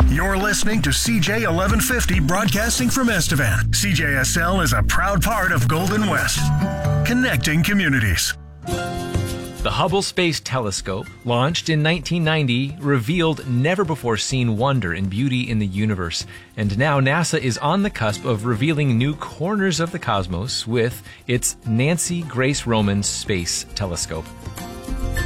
You're listening to CJ 1150 broadcasting from Estevan. CJSL is a proud part of Golden West, connecting communities. The Hubble Space Telescope, launched in 1990, revealed never-before-seen wonder and beauty in the universe. And now NASA is on the cusp of revealing new corners of the cosmos with its Nancy Grace Roman Space Telescope.